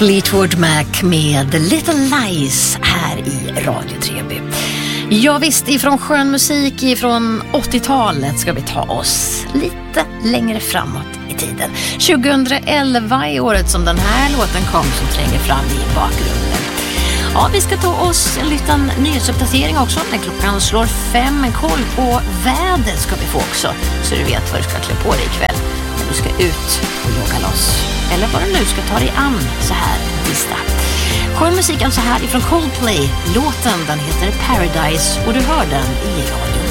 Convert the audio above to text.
Fleetwood Mac med Little Lies här i Radio Treby. Ja visst, ifrån skön musik ifrån 80-talet ska vi ta oss lite längre framåt i tiden. 2011 är året som den här låten kom som tränger fram i bakgrunden. Ja, vi ska ta oss en liten nyhetsuppdatering också när klockan slår 5. En koll på vädret ska vi få också, så du vet vad du ska klä på dig ikväll när du ska ut och jogga loss. Eller vad du nu ska ta dig an så här tisdag. Skön musiken så här ifrån Coldplay. Låten den heter Paradise och du hör den i radio.